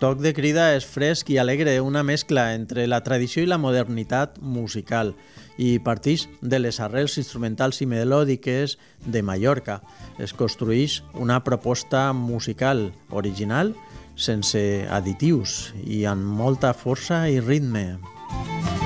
toc de crida és fresc i alegre, una mescla entre la tradició i la modernitat musical i partix de les arrels instrumentals i melòdiques de Mallorca. Es construeix una proposta musical original sense additius i amb molta força i ritme.